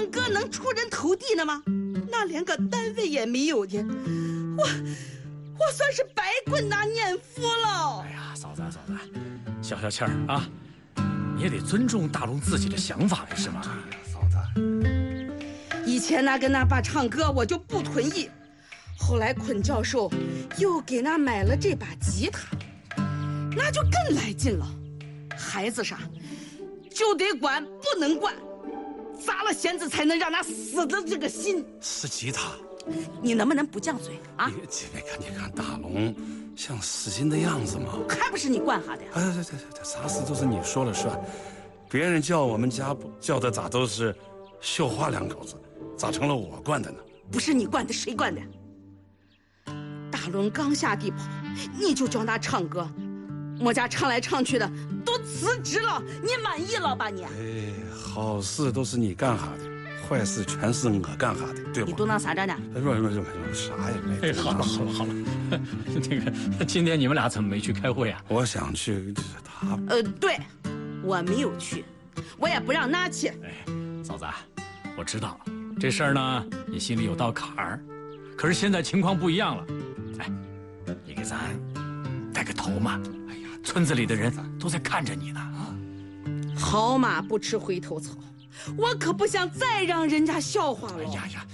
唱歌能出人头地呢吗？那连个单位也没有的，我算是白滚那年福了。 哎呀，嫂子，消消气儿啊！你也得尊重大龙自己的想法不是吗？ 嫂子， 以前那跟那爸唱歌，我就不同意。后来坤教授又给那买了这把吉他，那就更来劲了。孩子啥就得管，不能惯，砸了弦子才能让他死的这个心。 是吉他， 你能不能不犟嘴啊？ 你看大龙像死心的样子吗？ 还不是你惯下的呀？ 这啥事都是你说了算，别人叫我们家叫的咋都是绣花两口子，咋成了我惯的呢？ 不是你惯的，谁惯的？大龙刚下地跑，你就教他唱歌，我家唱来唱去的都辞职了，你满意了吧你？ 哎，好事都是你干哈的，坏事全是我干哈的，对不？ 你嘟囔啥着呢？ 啥也没。 哎，好了，那个，今天你们俩怎么没去开会啊？ 我想去，他对，我没有去，我也不让他去。 哎，嫂子，我知道这事儿呢，你心里有道坎儿，可是现在情况不一样了。哎，你给咱带个头嘛！哎呀，村子里的人都在看着你呢。 好马不吃回头草，我可不想再让人家笑话了。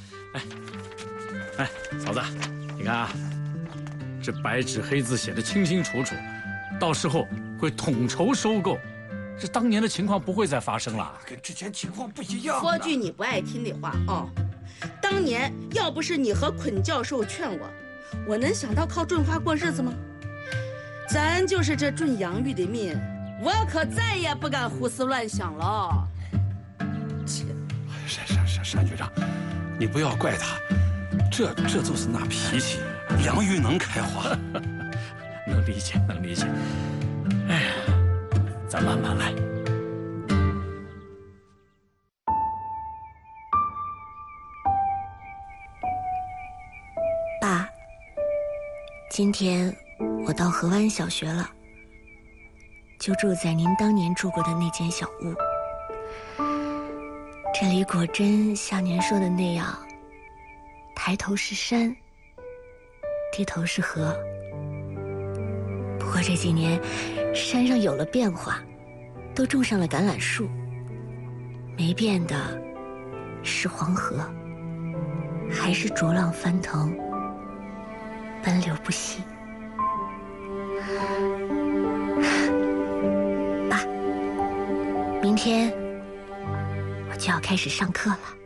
哎，嫂子，你看啊，这白纸黑字写的清清楚楚，到时候会统筹收购，这当年的情况不会再发生了。 跟之前情况不一样。 说句你不爱听的话啊，当年要不是你和坤教授劝我能想到靠种花过日子吗？咱就是这种养育的命，我可再也不敢胡思乱想了。切！ 单局长，你不要怪他，这就是那脾气，养育能开花。 能理解。哎呀，咱慢慢来。 爸，今天我到河湾小学了，就住在您当年住过的那间小屋。这里果真像您说的那样，抬头是山，低头是河。不过这几年山上有了变化，都种上了橄榄树，没变的是黄河，还是浊浪翻腾，奔流不息。爸，明天我就要开始上课了。